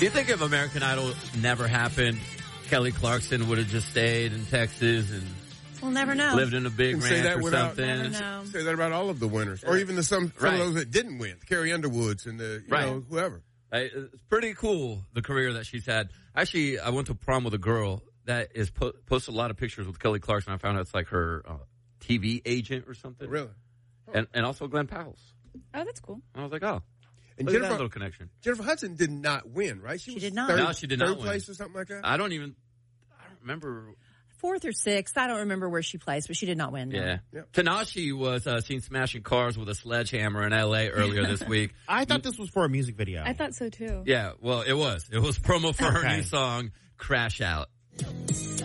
Do you think if American Idol never happened, Kelly Clarkson would have just stayed in Texas and we'll never know. lived in a big ranch or something? Never know. Say that about all of the winners, or even some of those that didn't win, Carrie Underwoods and the whoever. It's pretty cool, the career that she's had. Actually, I went to prom with a girl that is posted a lot of pictures with Kelly Clarkson. I found out it's like her TV agent or something. Really? And also Glenn Powell's. Oh, that's cool. And I was like, oh. And Look at that little connection. Jennifer Hudson did not win, right? She did not. No, she did not third win. place or something like that? I don't remember. 4th or 6th. I don't remember where she placed, but she did not win. No. Yeah. Yep. Tanashi was seen smashing cars with a sledgehammer in L.A. earlier this week. I thought this was for a music video. I thought so too. Yeah, well, it was. It was promo for her new song, Crash Out.